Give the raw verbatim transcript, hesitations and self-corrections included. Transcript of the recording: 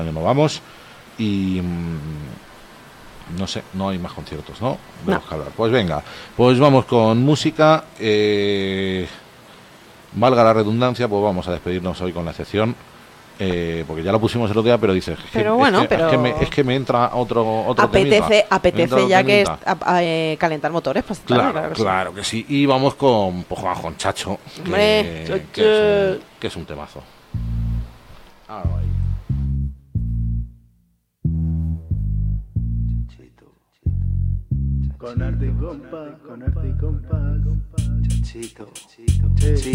nos vamos y mmm, no sé, no hay más conciertos, ¿no? Tenemos No. que hablar. Pues venga, pues vamos con música. Eh, valga la redundancia, pues vamos a despedirnos hoy con la excepción. Eh, porque ya lo pusimos el otro día, pero dices, es que, Pero bueno, es que, pero... es que, me, es que me entra otro, otro apetece, temita. apetece ya que es, a, a, eh, calentar motores, pues claro, claro, claro, que, claro sí. que sí. Y vamos con, pues, con Chacho, Hombre, que, que, es un, que es un temazo. Ahora ahí. Con arte y compa, con arte y compa, Chachito, Chachito.